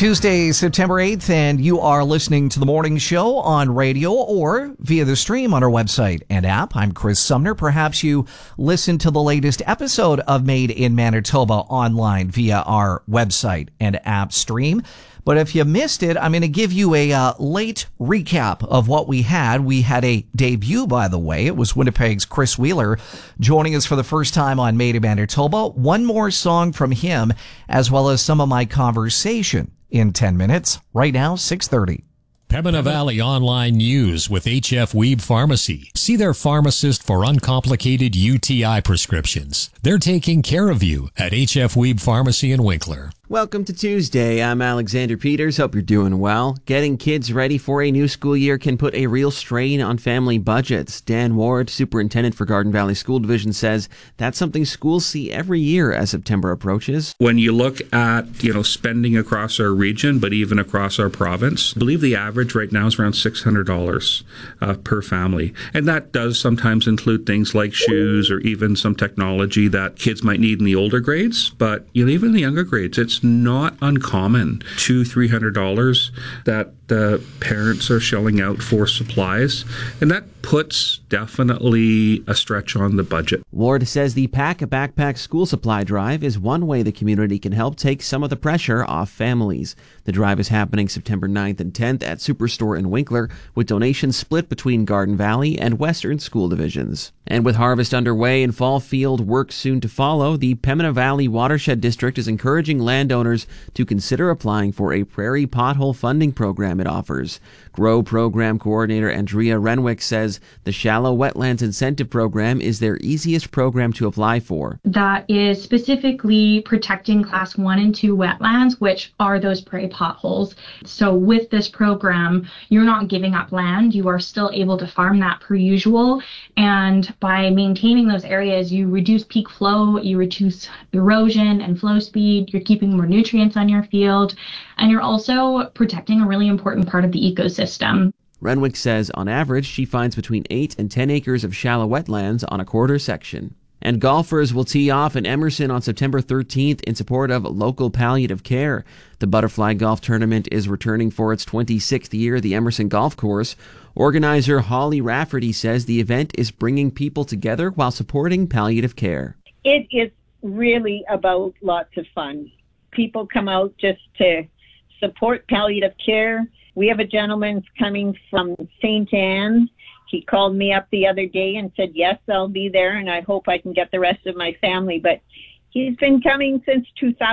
Tuesday, September 8th, and you are listening to The Morning Show on radio or via the stream on our website and app. I'm Chris Sumner. Perhaps you listened to the latest episode of Made in Manitoba online via our website and app stream. But if you missed it, I'm going to give you a late recap of what we had. We had a debut, by the way. It was Winnipeg's Chris Wheeler joining us for the first time on Made in Manitoba. One more song from him, as well as some of my conversation in 10 minutes. Right now, 6:30. Pembina Valley Online News with HF Weeb Pharmacy. See their pharmacist for uncomplicated UTI prescriptions. They're taking care of you at HF Weeb Pharmacy in Winkler. Welcome to Tuesday. I'm Alexander Peters. Hope you're doing well. Getting kids ready for a new school year can put a real strain on family budgets. Dan Ward, superintendent for Garden Valley School Division, says that's something schools see every year as September approaches. When you look at, spending across our region, but even across our province, I believe the average right now is around $600 per family. And that does sometimes include things like shoes or even some technology that kids might need in the older grades. But even in the younger grades, it's not uncommon, $200-$300 that the parents are shelling out for supplies, and that puts definitely a stretch on the budget. Ward says the Pack a Backpack school supply drive is one way the community can help take some of the pressure off families. The drive is happening September 9th and 10th at Superstore in Winkler, with donations split between Garden Valley and Western school divisions. And with harvest underway and fall field work soon to follow, the Pembina Valley Watershed District is encouraging landowners to consider applying for a prairie pothole funding program it offers. GROW Program Coordinator Andrea Renwick says the Shallow Wetlands Incentive Program is their easiest program to apply for. That is specifically protecting Class 1 and 2 wetlands, which are those prairie potholes. So with this program, you're not giving up land. You are still able to farm that per usual. And by maintaining those areas, you reduce peak flow, you reduce erosion and flow speed, you're keeping more nutrients on your field, and you're also protecting a really important part of the ecosystem. Renwick says on average she finds between 8 and 10 acres of shallow wetlands on a quarter section. And golfers will tee off in Emerson on September 13th in support of local palliative care. The Butterfly Golf Tournament is returning for its 26th year, the Emerson Golf Course. Organizer Holly Rafferty says the event is bringing people together while supporting palliative care. It is really about lots of fun. People come out just to support palliative care. We have a gentleman coming from St. Anne. He called me up the other day and said, yes, I'll be there, and I hope I can get the rest of my family. But he's been coming since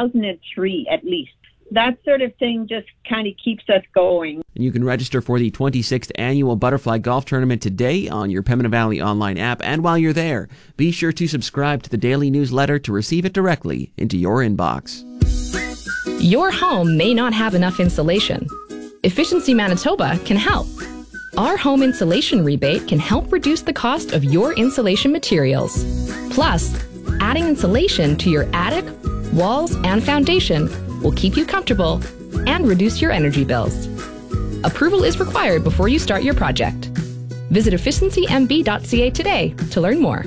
2003 at least. That sort of thing just kind of keeps us going. And you can register for the 26th Annual Butterfly Golf Tournament today on your Pembina Valley online app. And while you're there, be sure to subscribe to the daily newsletter to receive it directly into your inbox. Your home may not have enough insulation. Efficiency Manitoba can help. Our home insulation rebate can help reduce the cost of your insulation materials. Plus, adding insulation to your attic, walls, and foundation will keep you comfortable and reduce your energy bills. Approval is required before you start your project. Visit efficiencymb.ca today to learn more.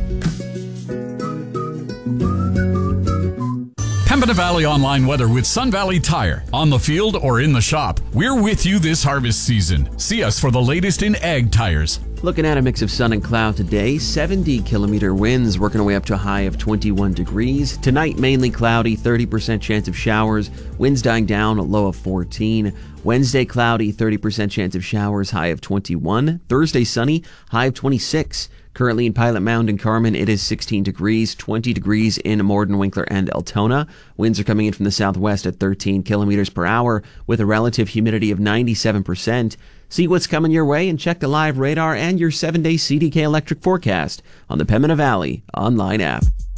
Pembina Valley Online weather with Sun Valley Tire. On the field or in the shop, we're with you this harvest season. See us for the latest in ag tires. Looking at a mix of sun and cloud today, 70-kilometer winds working our way up to a high of 21 degrees. Tonight, mainly cloudy, 30% chance of showers. Winds dying down, a low of 14. Wednesday, cloudy, 30% chance of showers, high of 21. Thursday, sunny, high of 26. Currently in Pilot Mound and Carman, it is 16 degrees, 20 degrees in Morden, Winkler, and Altona. Winds are coming in from the southwest at 13 kilometers per hour with a relative humidity of 97%. See what's coming your way and check the live radar and your 7-day CDK electric forecast on the Pembina Valley online app.